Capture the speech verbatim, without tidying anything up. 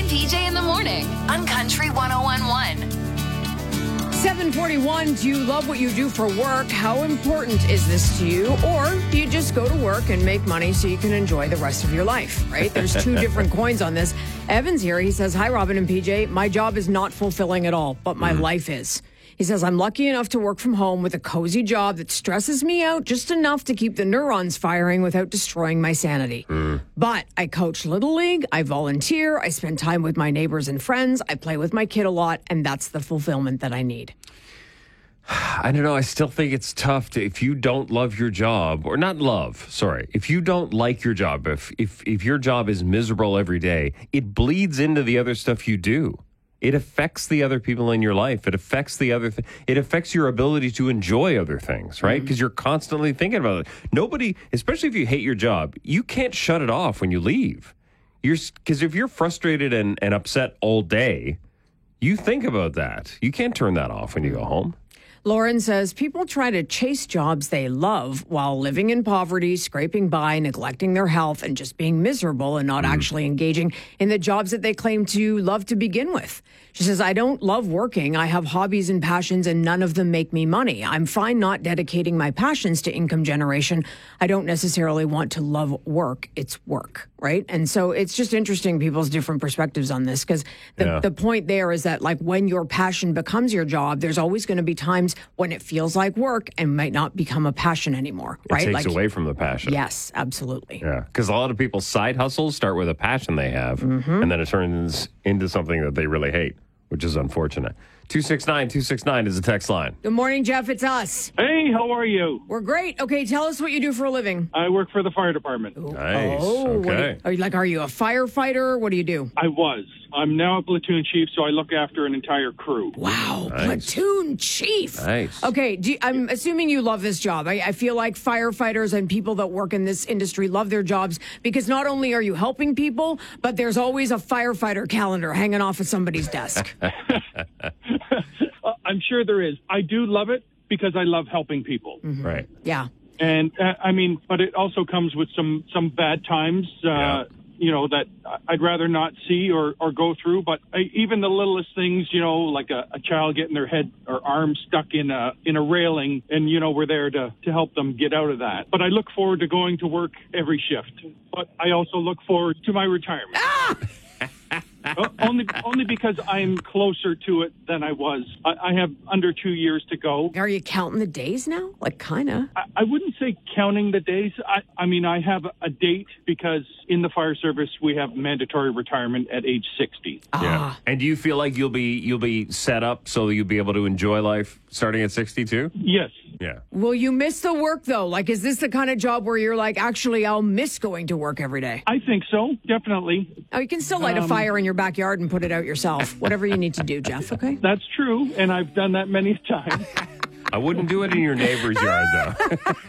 P J in the morning on Country one oh one point one. seven forty-one, do you love what you do for work? How important is this to you? Or do you just go to work and make money so you can enjoy the rest of your life, right? There's two different coins on this. Evan's here. He says, hi, Robin and P J. My job is not fulfilling at all, but my mm. life is. He says, I'm lucky enough to work from home with a cozy job that stresses me out just enough to keep the neurons firing without destroying my sanity. Mm. But I coach Little League, I volunteer, I spend time with my neighbors and friends, I play with my kid a lot, and that's the fulfillment that I need. I don't know. I still think it's tough to, if you don't love your job, or not love, sorry, if you don't like your job, if if if your job is miserable every day, it bleeds into the other stuff you do. It affects the other people in your life. It affects the other th- it affects your ability to enjoy other things, right? Because mm-hmm. you're constantly thinking about it. Nobody, especially if you hate your job, you can't shut it off when you leave. You're because if you're frustrated and, and upset all day, you think about that. You can't turn that off when you go home. Lauren says people try to chase jobs they love while living in poverty, scraping by, neglecting their health, and just being miserable and not mm. actually engaging in the jobs that they claim to love to begin with. She says, I don't love working. I have hobbies and passions, and none of them make me money. I'm fine not dedicating my passions to income generation. I don't necessarily want to love work. It's work, right? And so it's just interesting people's different perspectives on this, because the, yeah. the point there is that, like, when your passion becomes your job, there's always going to be times when it feels like work and might not become a passion anymore, right? It takes like, away from the passion. Yes, absolutely. Yeah, because a lot of people's side hustles start with a passion they have, mm-hmm. and then it turns into something that they really hate, which is unfortunate. two six nine, two six nine is the text line. Good morning, Jeff. It's us. Hey, how are you? We're great. Okay, tell us what you do for a living. I work for the fire department. Ooh. Nice. Oh, okay. You, are you, like, are you a firefighter? What do you do? I was. I'm now a platoon chief, so I look after an entire crew. Wow, nice. Platoon chief. Nice. Okay, do you, I'm assuming you love this job. I, I feel like firefighters and people that work in this industry love their jobs because not only are you helping people, but there's always a firefighter calendar hanging off of somebody's desk. I'm sure there is. I do love it because I love helping people. Mm-hmm. Right. Yeah. And, uh, I mean, but it also comes with some, some bad times, uh, yeah. you know, that I'd rather not see or, or go through. But I, even the littlest things, you know, like a, a child getting their head or arm stuck in a in a railing, and, you know, we're there to, to help them get out of that. But I look forward to going to work every shift. But I also look forward to my retirement. Ah! only only because I'm closer to it than I was. I, I have under two years to go. Are you counting the days now? Like, kind of. I, I wouldn't say counting the days. I, I mean, I have a date because in the fire service, we have mandatory retirement at age sixty. Ah. Yeah. And do you feel like you'll be you'll be set up so you'll be able to enjoy life starting at sixty-two? Yes. Yeah. Will you miss the work, though? Like, is this the kind of job where you're like, actually, I'll miss going to work every day? I think so. Definitely. Oh, you can still light um, a fire in your backyard and put it out yourself. Whatever you need to do, Jeff, okay? That's true, and I've done that many times. I wouldn't do it in your neighbor's yard, though.